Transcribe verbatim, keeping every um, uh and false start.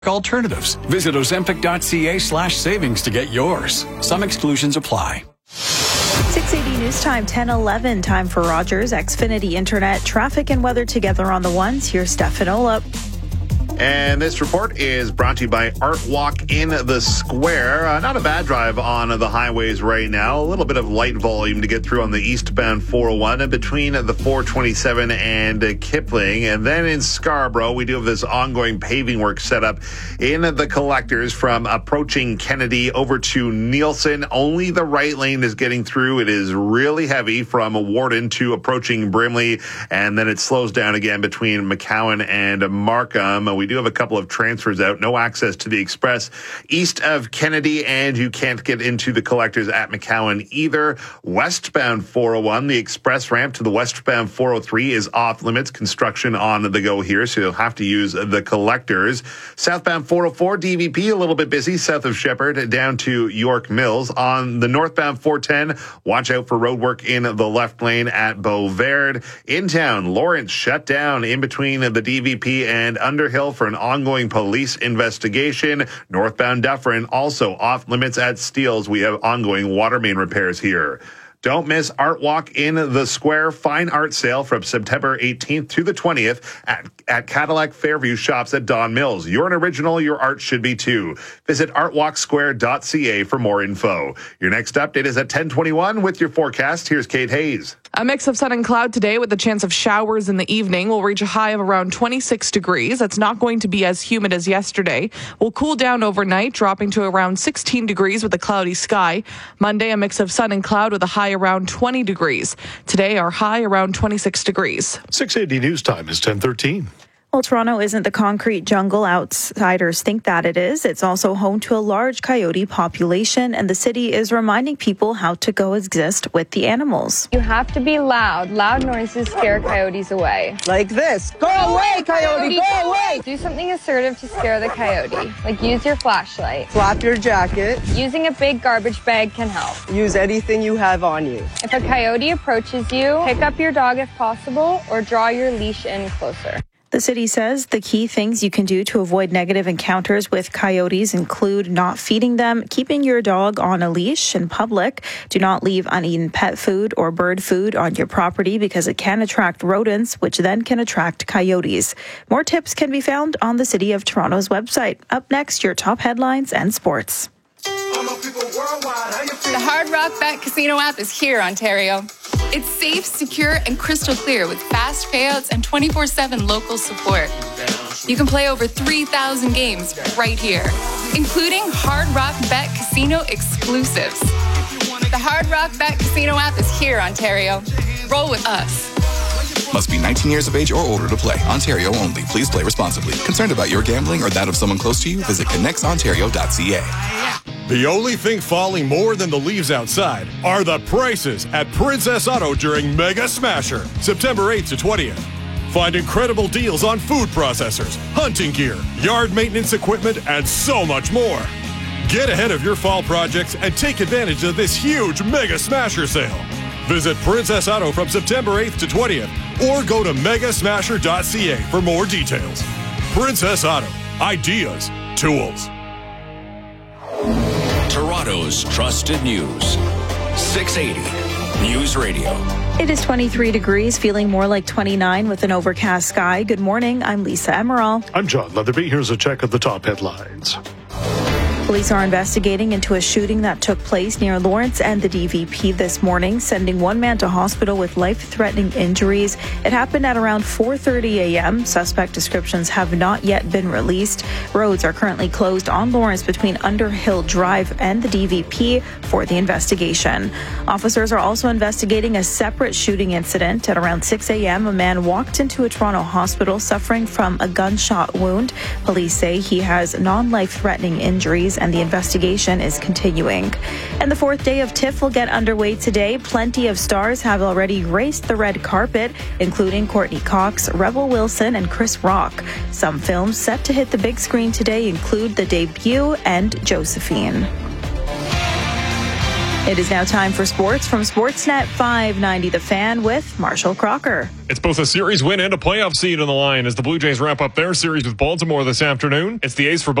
alternatives. Visit ozempic.ca slash savings to get yours. Some exclusions apply. six eighty News Time, ten eleven. Time for Rogers Xfinity Internet. Traffic and weather together on the ones. Here's Stefan Olop. And this report is brought to you by Art Walk in the Square. Uh, not a bad drive on the highways right now. A little bit of light volume to get through on the eastbound four oh one between the four twenty-seven and uh, Kipling. And then in Scarborough, we do have this ongoing paving work set up in the collectors from approaching Kennedy over to Nielsen. Only the right lane is getting through. It is really heavy from Warden to approaching Brimley. And then it slows down again between McCowan and Markham. We do have a couple of transfers out. No access to the express east of Kennedy, and you can't get into the collectors at McCowan either. Westbound four oh one, the express ramp to the westbound four oh three is off limits. Construction on the go here, so you'll have to use the collectors. Southbound four oh four, D V P, a little bit busy south of Shepherd down to York Mills. On the northbound four ten, watch out for road work in the left lane at Beauverde. In town, Lawrence shut down in between the D V P and Underhill for an ongoing police investigation. Northbound Dufferin also off limits at Steeles. We have ongoing water main repairs here. Don't miss Art Walk in the Square fine art sale from September eighteenth to the twentieth at, at Cadillac Fairview Shops at Don Mills. You're an original, your art should be too. Visit art walk square dot c a for more info. Your next update is at ten twenty-one with your forecast. Here's Kate Hayes. A mix of sun and cloud today with a chance of showers in the evening. We'll reach a high of around twenty-six degrees. That's not going to be as humid as yesterday. We'll cool down overnight, dropping to around sixteen degrees with a cloudy sky. Monday, a mix of sun and cloud with a high around twenty degrees. Today, our high around twenty-six degrees. six eighty News Time is ten thirteen. Well, Toronto isn't the concrete jungle outsiders think that it is. It's also home to a large coyote population, and the city is reminding people how to coexist with the animals. You have to be loud. Loud noises scare coyotes away. Like this. Go away, coyote, go away! Do something assertive to scare the coyote, like use your flashlight. Flap your jacket. Using a big garbage bag can help. Use anything you have on you. If a coyote approaches you, pick up your dog if possible, or draw your leash in closer. The city says the key things you can do to avoid negative encounters with coyotes include not feeding them, keeping your dog on a leash in public, do not leave uneaten pet food or bird food on your property because it can attract rodents, which then can attract coyotes. More tips can be found on the City of Toronto's website. Up next, your top headlines and sports. The Hard Rock Bet Casino app is here, Ontario. It's safe, secure, and crystal clear with fast payouts and twenty-four seven local support. You can play over three thousand games right here, including Hard Rock Bet Casino exclusives. The Hard Rock Bet Casino app is here, Ontario. Roll with us. Must be nineteen years of age or older to play. Ontario only. Please play responsibly. Concerned about your gambling or that of someone close to you? Visit connects ontario dot c a. The only thing falling more than the leaves outside are the prices at Princess Auto during Mega Smasher, September eighth to twentieth. Find incredible deals on food processors, hunting gear, yard maintenance equipment, and so much more. Get ahead of your fall projects and take advantage of this huge Mega Smasher sale. Visit Princess Auto from September eighth to twentieth or go to mega smasher dot c a for more details. Princess Auto. Ideas. Tools. Toronto's trusted news. six eighty News Radio. It is twenty-three degrees, feeling more like twenty-nine with an overcast sky. Good morning. I'm Lisa Emerald. I'm John Leatherby. Here's a check of the top headlines. Police are investigating into a shooting that took place near Lawrence and the D V P this morning, sending one man to hospital with life-threatening injuries. It happened at around four thirty a.m. Suspect descriptions have not yet been released. Roads are currently closed on Lawrence between Underhill Drive and the D V P for the investigation. Officers are also investigating a separate shooting incident. At around six a.m., a man walked into a Toronto hospital suffering from a gunshot wound. Police say he has non-life-threatening injuries, and the investigation is continuing. And the fourth day of TIFF will get underway today. Plenty of stars have already graced the red carpet, including Courtney Cox, Rebel Wilson, and Chris Rock. Some films set to hit the big screen today include The Debut and Josephine. It is now time for sports from Sportsnet five ninety The Fan with Marshall Crocker. It's both a series win and a playoff seed on the line as the Blue Jays wrap up their series with Baltimore this afternoon. It's the A's for